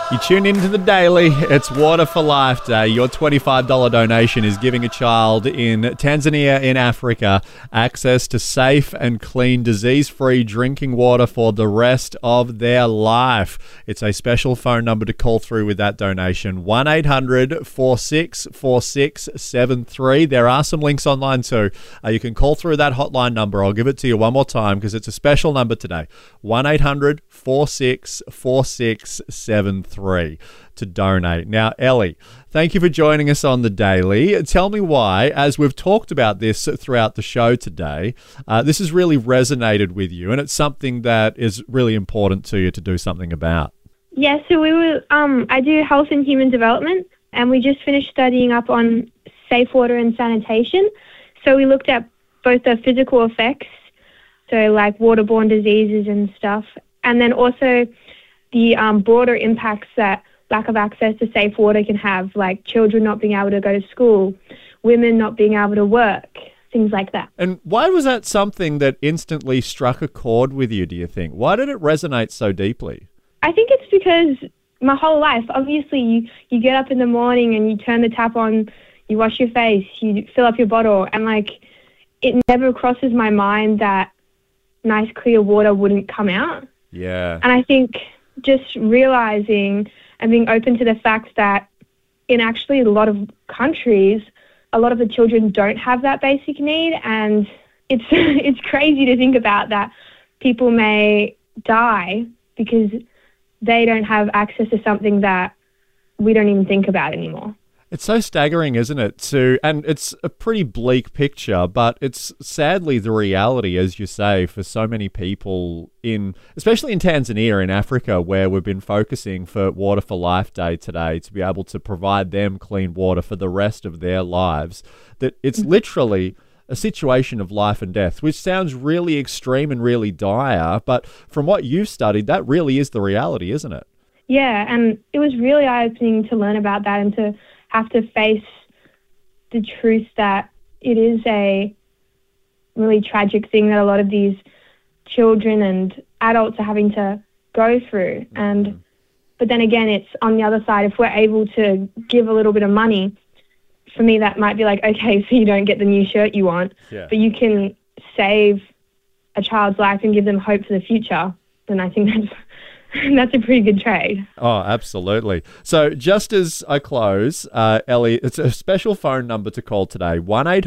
You tune into the Daily. It's Water for Life Day. Your $25 donation is giving a child in Tanzania in Africa access to safe and clean, disease-free drinking water for the rest of their life. It's a special phone number to call through with that donation, 1-800-464673. There are some links online too. You can call through that hotline number. I'll give it to you one more time because it's a special number today, 1-800-464673. To donate. Now, Ellie, thank you for joining us on the Daily. Tell me why, as we've talked about this throughout the show today, this has really resonated with you, and it's something that is really important to you to do something about. Yeah, so I do health and human development, and we just finished studying up on safe water and sanitation. So we looked at both the physical effects, so like waterborne diseases and stuff, and then also the broader impacts that lack of access to safe water can have, like children not being able to go to school, women not being able to work, things like that. And why was that something that instantly struck a chord with you, do you think? Why did it resonate so deeply? I think it's because my whole life, obviously you get up in the morning and you turn the tap on, you wash your face, you fill up your bottle, and like it never crosses my mind that nice clear water wouldn't come out. Yeah. And I think just realizing and being open to the fact that in actually a lot of countries, a lot of the children don't have that basic need, and it's crazy to think about that people may die because they don't have access to something that we don't even think about anymore. It's so staggering, isn't it? And it's a pretty bleak picture, but it's sadly the reality, as you say, for so many people especially in Tanzania in Africa, where we've been focusing for Water for Life Day today to be able to provide them clean water for the rest of their lives, that it's literally a situation of life and death, which sounds really extreme and really dire, but from what you've studied, that really is the reality, isn't it? Yeah, and it was really eye-opening to learn about that and to have to face the truth that it is a really tragic thing that a lot of these children and adults are having to go through. But then again, it's on the other side, if we're able to give a little bit of money, for me that might be like, okay, so you don't get the new shirt you want, but you can save a child's life and give them hope for the future, then I think that's a pretty good trade. Oh, absolutely. So just as I close, Ellie, it's a special phone number to call today,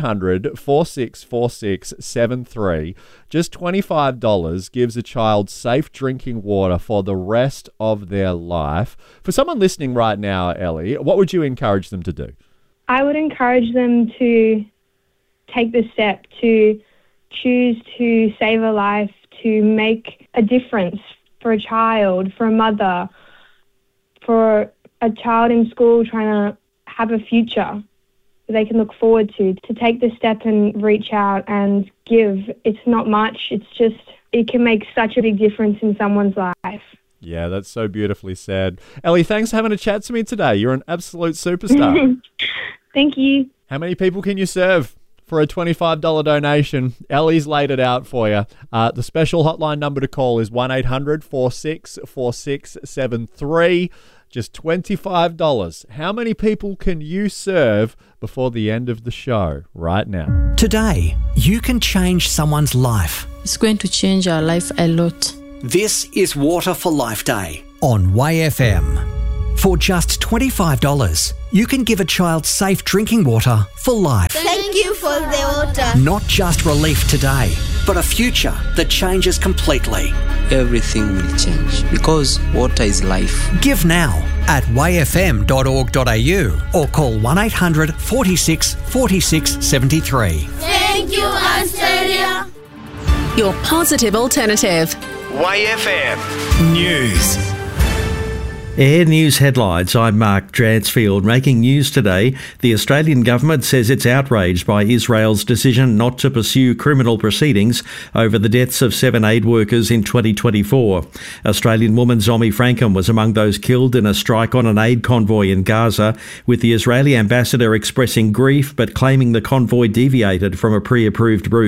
1-800-464673. Just $25 gives a child safe drinking water for the rest of their life. For someone listening right now, Ellie, what would you encourage them to do? I would encourage them to take the step to choose to save a life, to make a difference for a child, for a mother, for a child in school trying to have a future that they can look forward to take the step and reach out and give. It's not much. It's just, it can make such a big difference in someone's life. Yeah, that's so beautifully said. Ellie, thanks for having a chat to me today. You're an absolute superstar. Thank you. How many people can you serve for a $25 donation? Ellie's laid it out for you. The special hotline number to call is 1-800-464673. Just $25. How many people can you serve before the end of the show right now? Today, you can change someone's life. It's going to change our life a lot. This is Water for Life Day on YFM. For just $25, you can give a child safe drinking water for life. Thank you for the water. Not just relief today, but a future that changes completely. Everything will change because water is life. Give now at yfm.org.au or call 1-800 46 73. Thank you, Australia. Your positive alternative. YFM News. Air News headlines. I'm Mark Dransfield. Making news today, the Australian government says it's outraged by Israel's decision not to pursue criminal proceedings over the deaths of 7 aid workers in 2024. Australian woman Zomi Frankham was among those killed in a strike on an aid convoy in Gaza, with the Israeli ambassador expressing grief but claiming the convoy deviated from a pre-approved route.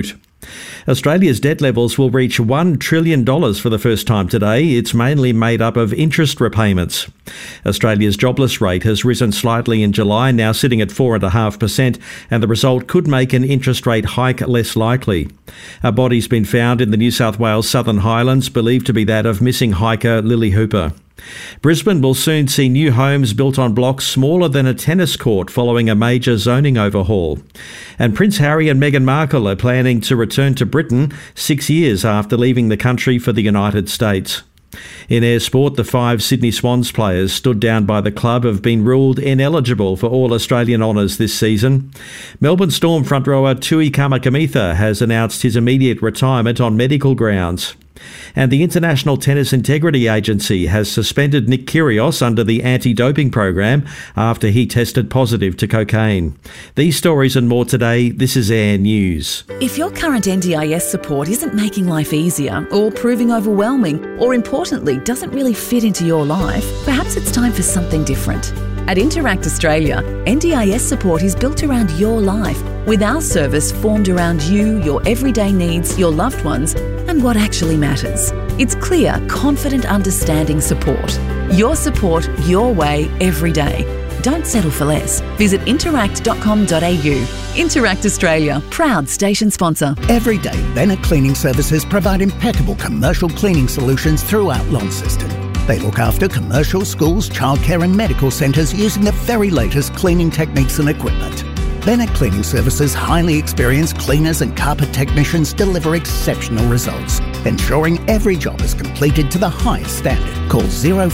Australia's debt levels will reach $1 trillion for the first time today. It's mainly made up of interest repayments. Australia's jobless rate has risen slightly in July, now sitting at 4.5%, and the result could make an interest rate hike less likely. A body's been found in the New South Wales Southern Highlands, believed to be that of missing hiker Lily Hooper. Brisbane will soon see new homes built on blocks smaller than a tennis court following a major zoning overhaul. And Prince Harry and Meghan Markle are planning to return to Britain 6 years after leaving the country for the United States. In air sport, the 5 Sydney Swans players stood down by the club have been ruled ineligible for all Australian honours this season. Melbourne Storm front rower Tui Kamakamitha has announced his immediate retirement on medical grounds. And the International Tennis Integrity Agency has suspended Nick Kyrgios under the anti-doping program after he tested positive to cocaine. These stories and more today. This is Air News. If your current NDIS support isn't making life easier or proving overwhelming or, importantly, doesn't really fit into your life, perhaps it's time for something different. At Interact Australia, NDIS support is built around your life, with our service formed around you, your everyday needs, your loved ones, and what actually matters. It's clear, confident, understanding support. Your support, your way, every day. Don't settle for less. Visit interact.com.au. Interact Australia, proud station sponsor. Every day, Bennett Cleaning Services provide impeccable commercial cleaning solutions throughout Launceston. They look after commercial, schools, childcare and medical centres using the very latest cleaning techniques and equipment. Bennett Cleaning Services' highly experienced cleaners and carpet technicians deliver exceptional results, ensuring every job is completed to the highest standard. Call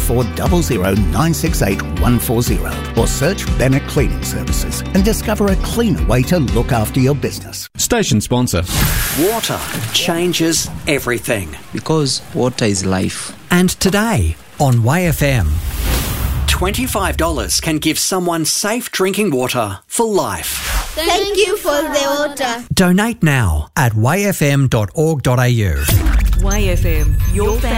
0400 968 140 or search Bennett Cleaning Services and discover a cleaner way to look after your business. Station sponsor. Water changes everything. Because water is life. And today on YFM, $25 can give someone safe drinking water for life. Thank you for the water. Donate now at yfm.org.au. YFM, your family.